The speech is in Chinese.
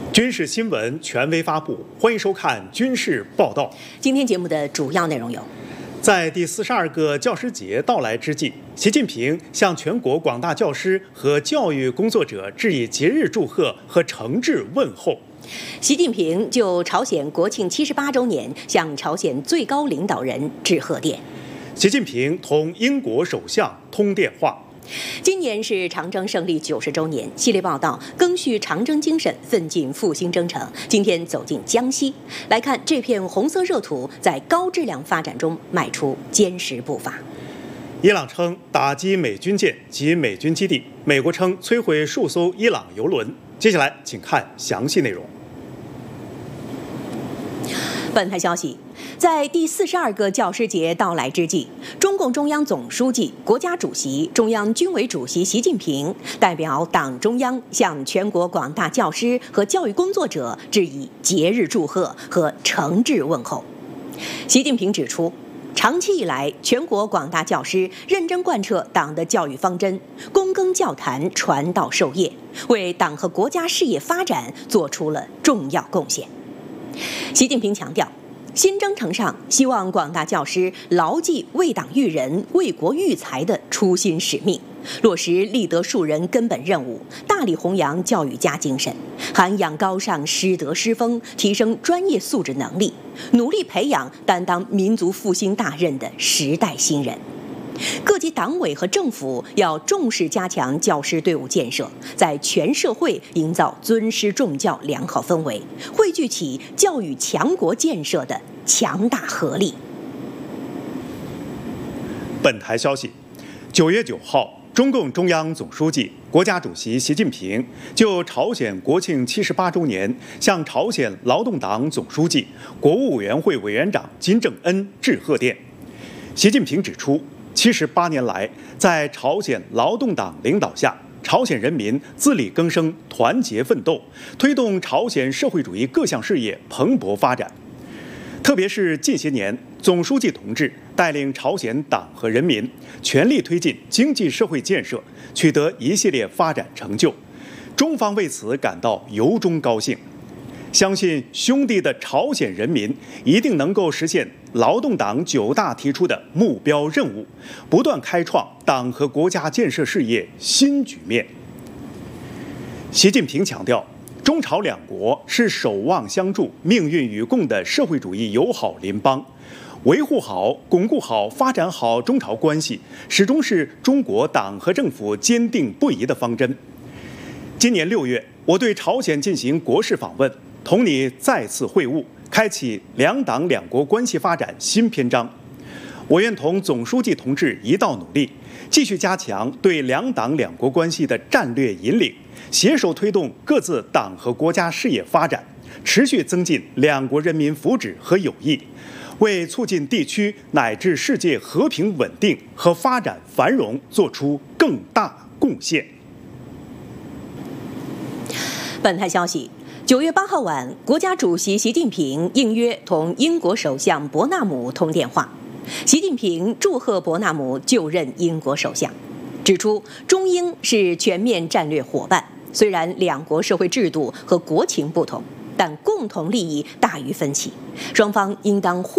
军事新闻权威发布，欢迎收看《军事报道》。 今天节目的主要内容有： 在第42个教师节到来之际，习近平向全国广大教师和教育工作者致以节日祝贺和诚挚问候。 习近平就朝鲜国庆78周年向朝鲜最高领导人致贺电。 习近平同英国首相通电话。 今年是长征胜利90周年，系列报道赓续长征精神，奋进复兴征程。今天走进江西，来看这片红色热土在高质量发展中迈出坚实步伐。 伊朗称打击美军舰及美军基地，美国称摧毁数艘伊朗油轮。接下来请看详细内容。 本台消息，在第42个教师节到来之际，中共中央总书记、国家主席、中央军委主席习近平代表党中央向全国广大教师和教育工作者致以节日祝贺和诚挚问候。习近平指出，长期以来，全国广大教师认真贯彻党的教育方针，躬耕教坛，传道授业，为党和国家事业发展做出了重要贡献。习近平强调，新征程上，希望广大教师牢记为党育人、为国育才的初心使命，落实立德树人根本任务，大力弘扬教育家精神，涵养高尚师德师风，提升专业素质能力，努力培养担当民族复兴大任的时代新人。各级党委和政府要重视加强教师队伍建设，在全社会营造尊师重教良好氛围，汇聚起教育强国建设的强大合力。 本台消息，9月9号，中共中央总书记、国家主席习近平就朝鲜国庆78周年向朝鲜劳动党总书记、国务委员会委员长金正恩致贺电。习近平指出，78年来，在朝鲜劳动党领导下，朝鲜人民自力更生、团结奋斗，推动朝鲜社会主义各项事业蓬勃发展。特别是近些年，总书记同志带领朝鲜党和人民全力推进经济社会建设，取得一系列发展成就，中方为此感到由衷高兴。相信兄弟的朝鲜人民一定能够实现劳动党9大提出的目标任务，不断开创党和国家建设事业新局面。习近平强调，中朝两国是守望相助、命运与共的社会主义友好邻邦，维护好、巩固好、发展好中朝关系，始终是中国党和政府坚定不移的方针。今年6月，我对朝鲜进行国事访问，同你再次会晤，开启两党两国关系发展新篇章。我愿同总书记同志一道努力，继续加强对两党两国关系的战略引领，携手推动各自党和国家事业发展，持续增进两国人民福祉和友谊，为促进地区乃至世界和平稳定和发展繁荣做出更大贡献。 本台消息，9月8号晚，国家主席习近平应约同英国首相伯纳姆通电话。习近平祝贺伯纳姆就任英国首相，指出中英是全面战略伙伴，虽然两国社会制度和国情不同，但共同利益大于分歧，双方应当互